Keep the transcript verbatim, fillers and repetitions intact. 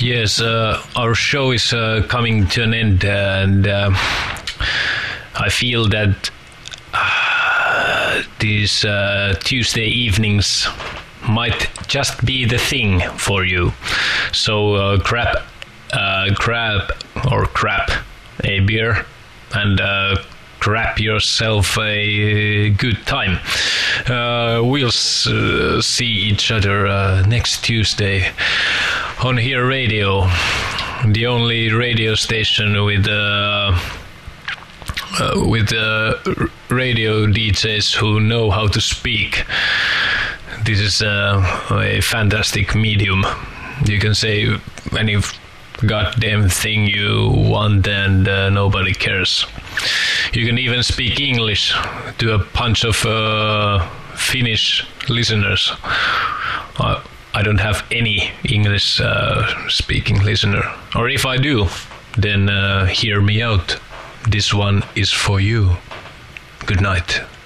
Yes, uh, our show is uh, coming to an end, and uh, I feel that uh, these uh, Tuesday evenings might just be the thing for you. So uh, grab, uh, grab or grab a beer and uh, grab yourself a good time. Uh, we'll s- uh, see each other uh, next Tuesday on Here Radio, the only radio station with uh, uh, with uh, radio D Js who know how to speak. This is uh, a fantastic medium. You can say any goddamn thing you want and uh, nobody cares. You can even speak English to a bunch of uh, Finnish listeners. Uh, I don't have any English uh, speaking listener. Or if I do, then uh, hear me out. This one is for you. Good night.